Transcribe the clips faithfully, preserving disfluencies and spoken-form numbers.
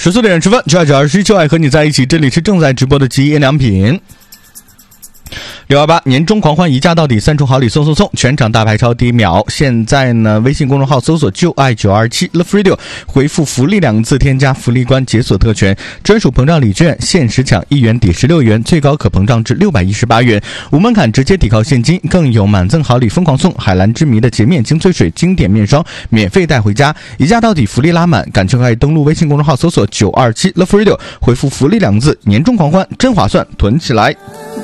十四点十分，就爱九二十一，就爱和你在一起。这里是正在直播的极业良品。六幺八年终狂欢，一价到底，三重好礼送送送，全场大牌超第一秒。现在呢，微信公众号搜索就爱九二七 Love Radio， 回复福利两个字，添加福利关解锁特权，专属膨胀礼券，限时抢一元抵十六元，最高可膨胀至六百一十八元，无门槛直接抵靠现金，更有满赠好礼疯狂送，海蓝之谜的洁面精粹水经典面霜免费带回家，一价到底，福利拉满。感情可以登录微信公众号搜索九二七 Love Radio， 回复福利两个字，年终狂欢真划算，囤起来。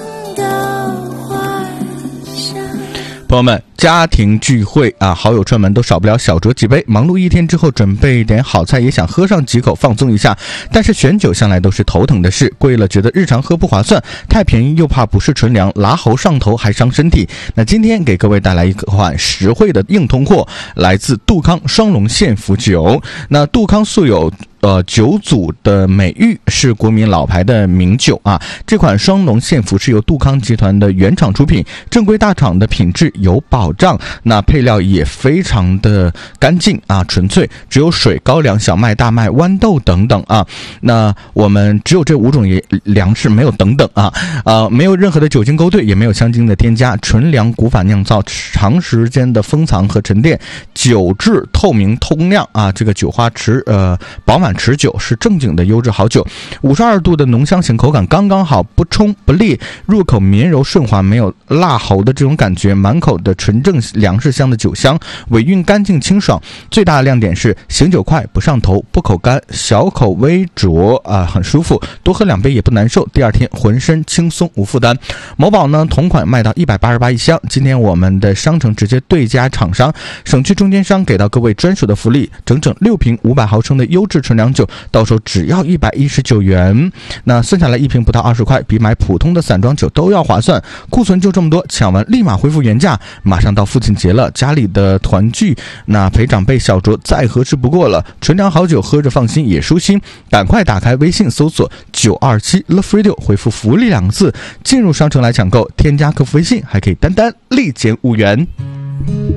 朋友们，家庭聚会啊，好友串门都少不了小酌几杯。忙碌一天之后，准备一点好菜，也想喝上几口放松一下。但是选酒向来都是头疼的事，贵了觉得日常喝不划算，太便宜又怕不是纯粮，拉喉上头还伤身体。那今天给各位带来一款实惠的硬通货，来自杜康双龙献福酒。那杜康素有呃，酒祖的美誉，是国民老牌的名酒啊。这款双龙献福是由杜康集团的原厂出品，正规大厂的品质有保障。那配料也非常的干净啊，纯粹，只有水、高粱、小麦、大麦、豌豆等等啊。那我们只有这五种粮食，没有等等啊，呃，没有任何的酒精勾兑，也没有香精的添加，纯粮古法酿造，长时间的封藏和沉淀，酒质透明通亮啊。这个酒花持呃饱满持久，是正经的优质好酒。五十二度的浓香型，口感刚刚好，不冲不烈，入口绵柔顺滑，没有辣喉的这种感觉，满口的纯正粮食香的酒香，尾韵干净清爽。最大的亮点是醒酒快，不上头，不口干，小口微浊啊、呃，很舒服，多喝两杯也不难受，第二天浑身轻松无负担。某宝呢同款卖到一百八十八一箱，今天我们的商城直接对家厂商，省去中间商，给到各位专属的福利，整整六瓶五百毫升的优质纯粮酒，到手只要一百一十九元，那算下来一瓶不到二十块，比买普通的散装酒都要划算。库存就这么多，抢完立马恢复原价。马上到父亲节了，家里的团聚，那陪长辈小酌再合适不过了。纯粮好酒，喝着放心也舒心。赶快打开微信搜索九二七 Love Radio， 回复福利两个字，进入商城来抢购，添加客服微信还可以单单立减五元。